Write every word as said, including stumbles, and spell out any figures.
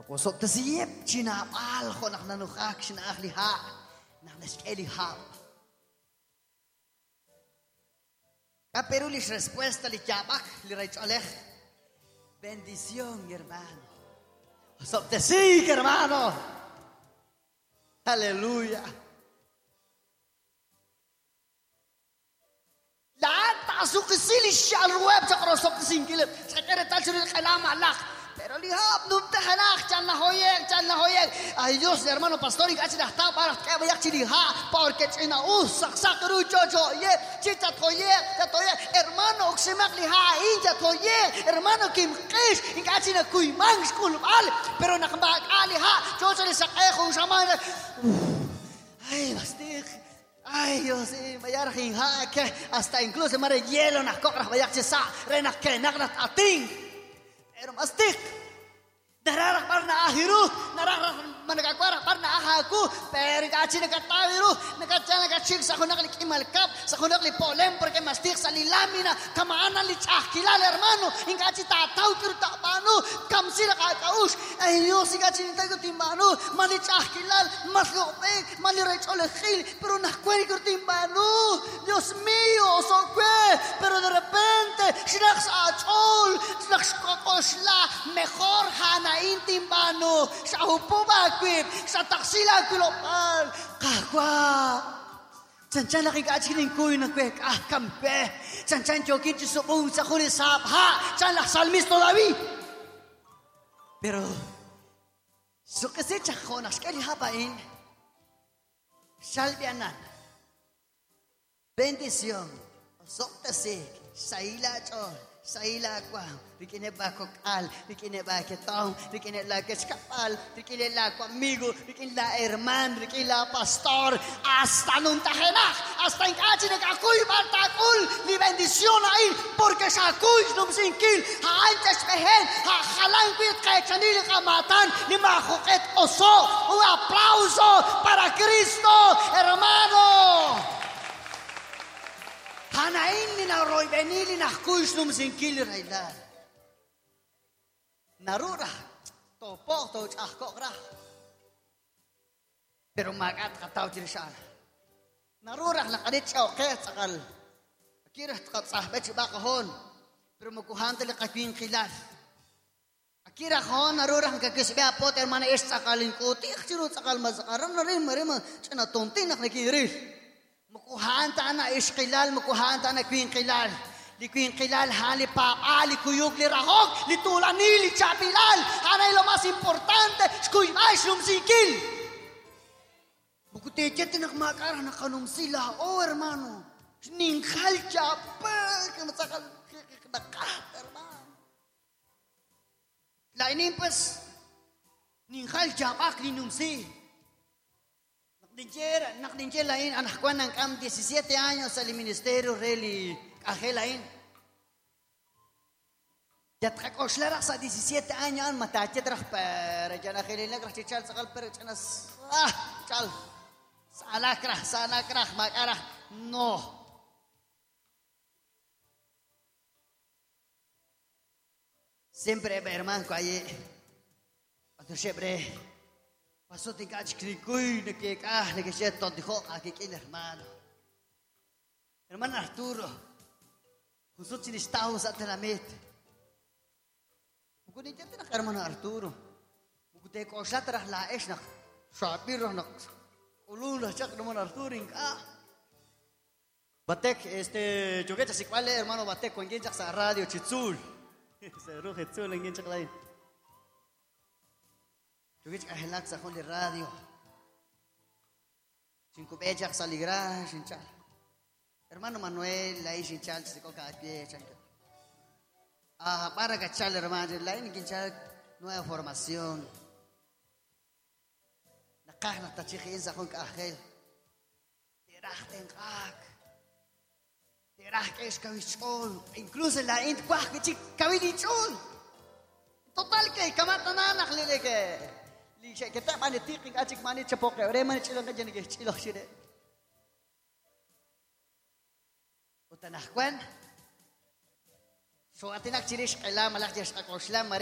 Wasok tasiyip chinapal ko nak nanukak sinaak liha nak naskeli ha. Pero les respuesta li chabak li rach alech. Bendición, hermano. Wasok tasik, hermano. Aleluya. Lahat pasok sili siya alweb sa krosok tasingkilip. Sa kere talsuri kalama alak. Pero lihap num tahanak chan na hoyek chan na hoyek. Ay Dios, hermano pastor, y casi hasta para que vaya chiliha porque china us sak sak ru chocho ye chicha toyek ta toyek hermano oximak liha inja toyek hermano kim qish y casi na kuimang school al pero nakambak aliha chocho le sakay kung sama. Ay bastik. Ay Dios, mayar hinha que hasta incluso mare hielo na kokra vayak chisa rena que nagrat ating. Pero mastik, nararak par na ahiru, nararak managakwara par na ahaku, pero kachi nagatawiru, nagachan nagachik sa kunaklik imalkap, sa kunaklik polem, porque mastik sa lilamina, kamaanan li chahkilal hermano, ingachi tataw kiro takpano, kamsila kakaush, ay Dios, ingachi nintay ko timbano, mali chahkilal, mas lopek, mali recholechil, pero nakwari ko timbano, Dios mío, so kwe, pero de repente, sinaks achol, sinaks kokosla, mejor hanain timbano, sa upuba kwip, sa taksila kulopal, kakwa. Chan-chan nakikachinin ko yung nagkwek, ah, kampe. Chan-chan chokin chisubong sa kulisap, ha, chan la salmisto David. Pero, so kasi chakonas kali hapain, salvianan, bendición, soktasik, saila chol, saila kwam, rikine ba kokal, rikine ba ketong, rikine la keskapal, rikine la amigo, rikine la herman, rikine la pastor, hasta nung tahenak, hasta inkachi nakakuy bartakul, ni bendición ahí, porque sakuy nung singkil, haantes mehen, hahalang kwit kay chanili kamatan, ni makuket oso, un aplauso para Cristo, hermano. Hanain ni na roy benili na kuis num singkili railan. Narura topo to chakok ra. Pero magat kataw tirishan. Narura lakadit siya okay sakal. Akira kat sahbet siya bakahon. Pero makuhan tali kakwing kilal. Akira kahon narura ang kakisbe apot hermana es sakalin kuti. Akirot sakal mazakaran na rin marima. Siya na tontin nak nakiril. Mukuhaan ta na iskilal, mukuhaan ta na kwing kilal. Li kwing kilal, hali pa, ali kuyog li rahok, li tulan ni, li chapilal. Hanay lo mas importante, skuy mais nung sikil. Bukutete tinakmakara na kanong sila, oh hermano. Ninghal chapa, kamasakal, nakat, hermano. Lainin pas, ninghal chapa, klinong si. Nakdincher, nakdincher lain anak ko ng kam diecisiete años sa ministerio reli kahelain. Jat kakoslara sa diecisiete años an matachet rak per jana khelila rak chal sakal per chanas ah chal sala krah sala krah makara no. Siempre hermano ko ay pato siempre pasó te cach crikuy de que ah de que se todo dijo aquí que hermano hermano Arturo justo si estamos a la meta buku ni jate nak hermano Arturo buku te ko sa tras la es nak sapir nak ulula chak hermano Arturo ah batek este jogueta si cuál hermano batek con quien sa radio chitzul se roje chitzul en quien chak lain. Jugit kahelak sa kundi radio. Cinco bejak sa ligra, sinchal. Hermano Manuel, lai sinchal, si ko kaapye, chanka. Ah, para kachal hermano, lai ni kinchal nueva formación. Nakah naktachikin sa kung kahel. Tirah tengkak. Tirah kes kawichol. Incluso lain kwah kichik kawichol. Total kay kamatanan naklile ke. Lisha kita mani tiking acik mani cepok ore mani cilong kajan ke cilok sire. Utanah kwan. So atinak ciris kailan malak jas akoslam